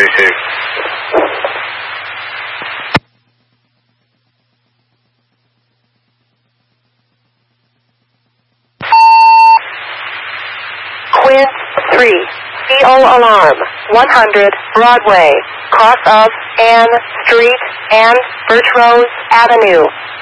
32. Quint 3, CO alarm, 100 Broadway, cross of Ann Street and Birch Rose Avenue.